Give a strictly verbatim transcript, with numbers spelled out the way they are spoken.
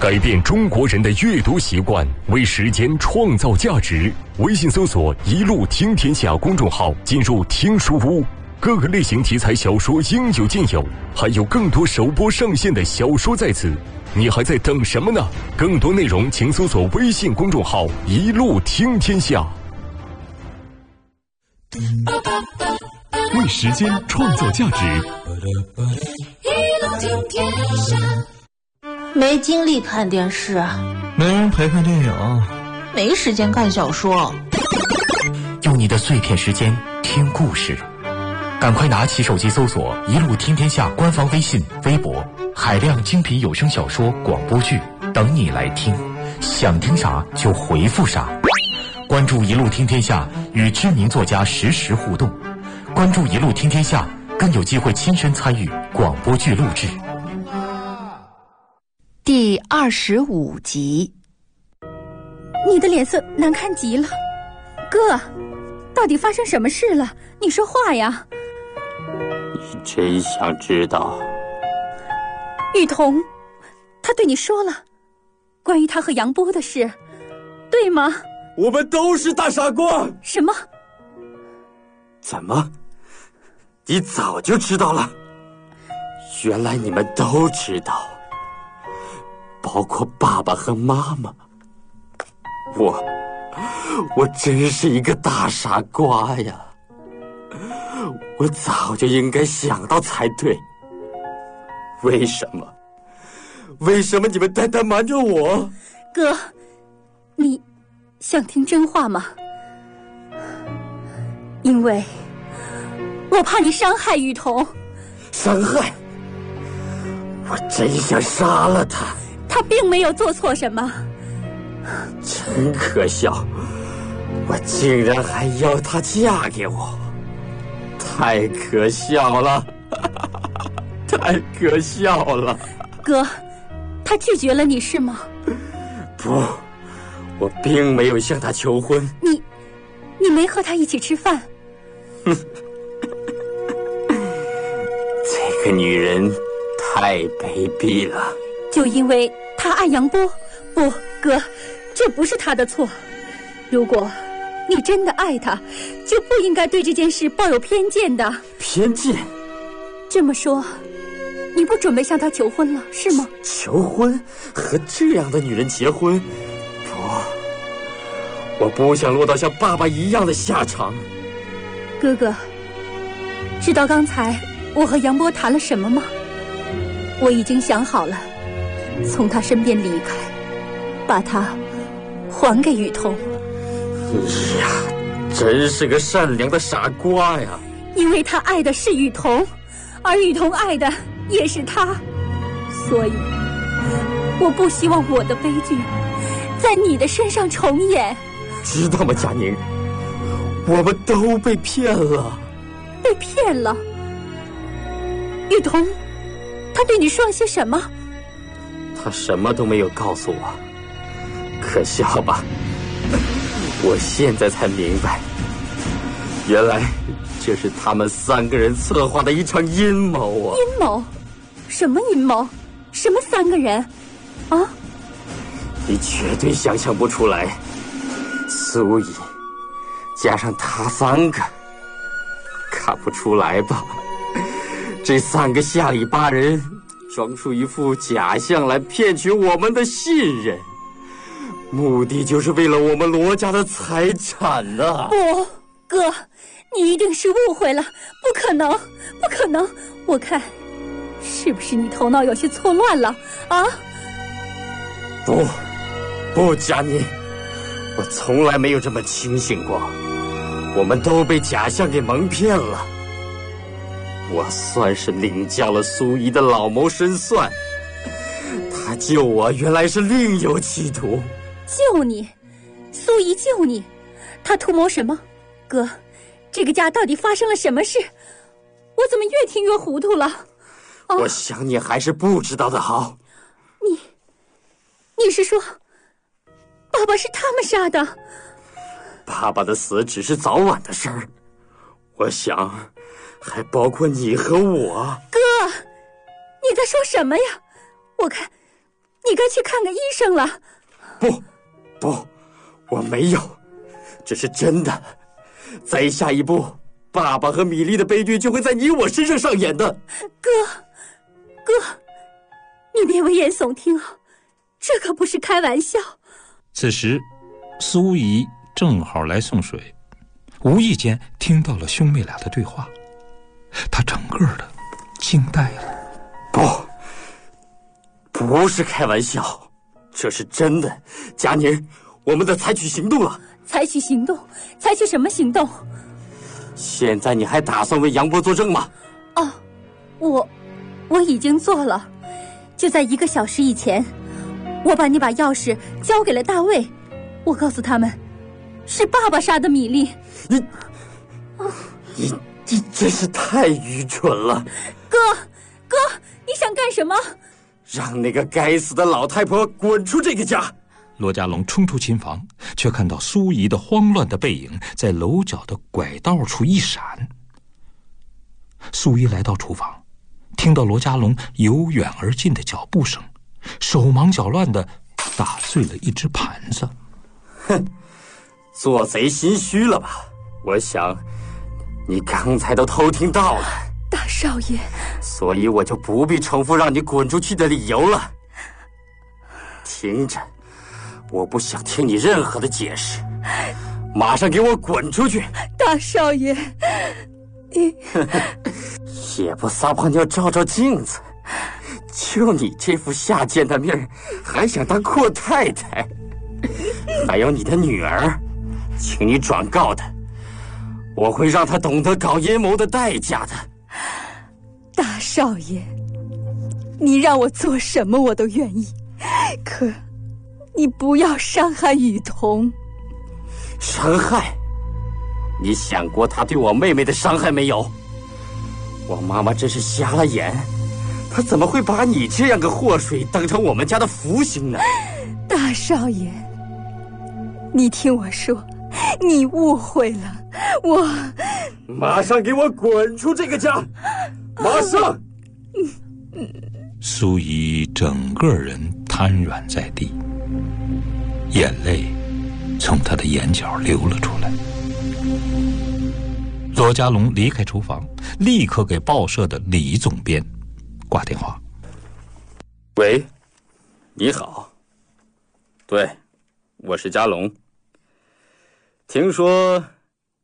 改变中国人的阅读习惯，为时间创造价值。微信搜索“一路听天下”公众号，进入听书屋，各个类型题材小说应有尽有，还有更多首播上线的小说在此。你还在等什么呢？更多内容请搜索微信公众号“一路听天下”。为时间创造价值， 一路听天下。 没精力看电视， 没人陪看电影， 没时间看小说。 用你的碎片时间听故事，赶快拿起手机搜索一路听天下官方微信微博，海量精品有声小说广播剧等你来听，想听啥就回复啥。关注一路听天下，与知名作家实时互动，关注一路听天下，更有机会亲身参与广播剧录制。 第二十五集。 你的脸色难看极了，哥，到底发生什么事了？你说话呀！ 你真想知道？ 雨桐，他对你说了关于他和杨波的事，对吗？ 我们都是大傻瓜。 什么？ 怎么？你早就知道了？原来你们都知道。包括爸爸和妈妈，我，我真是一个大傻瓜呀！我早就应该想到才对。为什么？为什么你们单单瞒着我？ 哥，你想听真话吗？因为我怕你伤害雨桐。 伤害？我真想杀了他。 他并没有做错什么。 真可笑，我竟然还要她嫁给我，太可笑了，太可笑了。 哥，他拒绝了你是吗？ 不，我并没有向他求婚。 你你没和他一起吃饭？ 哼，这个女人太卑鄙了。 就因为他爱杨波？不，哥，这不是他的错。如果你真的爱他，就不应该对这件事抱有偏见的。 偏见？ 这么说，你不准备向他求婚了，是吗？ 求婚？和这样的女人结婚？不，我不想落到像爸爸一样的下场。 哥哥，知道刚才我和杨波谈了什么吗？我已经想好了，从他身边离开，把他还给雨桐。 你呀，真是个善良的傻瓜呀！ 因为他爱的是雨桐，而雨桐爱的也是他，所以我不希望我的悲剧在你的身上重演。 知道吗，佳宁？我们都被骗了。 被骗了？雨桐，他对你说了些什么？ 他什么都没有告诉我。可笑吧？我现在才明白，原来这是他们三个人策划的一场阴谋啊！ 阴谋？什么阴谋？什么三个人？啊？ 你绝对想象不出来。苏怡加上他三个，看不出来吧？这三个下里巴人装出一副假象来骗取我们的信任，目的就是为了我们罗家的财产啊！ 不，哥，你一定是误会了，不可能，不可能！我看，是不是你头脑有些错乱了啊？ 不，不，佳妮，我从来没有这么清醒过。我们都被假象给蒙骗了。我算是领教了苏怡的老谋深算，他救我原来是另有企图。 救你？苏怡救你？他图谋什么？哥，这个家到底发生了什么事？我怎么越听越糊涂了？ 啊、我想你还是不知道的好。 你，你是说，爸爸是他们杀的？ 爸爸的死只是早晚的事儿，我想还包括你和我。 哥，你在说什么呀？我看你该去看个医生了。 不，不，我没有，这是真的。再下一步，爸爸和米莉的悲剧就会在你我身上上演的。 哥，哥，你别危言耸听啊，这可不是开玩笑。 此时，苏姨正好来送水，无意间听到了兄妹俩的对话，她整个的惊呆了。 不，不是开玩笑，这是真的。佳宁，我们得采取行动了。 采取行动？采取什么行动？ 现在你还打算为杨波作证吗？ 哦，我我已经做了。就在一个小时以前，我把那把钥匙交给了大卫，我告诉他们是爸爸杀的米莉。 你你你真是太愚蠢了。 哥哥，你想干什么？ 让那个该死的老太婆滚出这个家。 罗家龙冲出琴房，却看到苏姨的慌乱的背影在楼角的拐道处一闪。苏姨来到厨房，听到罗家龙由远而近的脚步声，手忙脚乱地打碎了一只盘子。 哼，做贼心虚了吧？我想你刚才都偷听到了。 大少爷， 所以我就不必重复让你滚出去的理由了。听着，我不想听你任何的解释，马上给我滚出去！ 大少爷，你也不撒泡尿照照镜子，就你这副下贱的命儿，还想当阔太太？还有你的女儿，请你转告她，我会让她懂得搞阴谋的代价的。 大少爷，你让我做什么我都愿意，可你不要伤害雨桐。 伤害？你想过他对我妹妹的伤害没有？我妈妈真是瞎了眼，她怎么会把你这样个祸水当成我们家的福星呢？ 大少爷，你听我说，你误会了我。 马上给我滚出这个家！马上！ 苏姨整个人瘫软在地，眼泪从她的眼角流了出来。罗家龙离开厨房，立刻给报社的李总编挂电话。 喂，你好。对，我是家龙。听说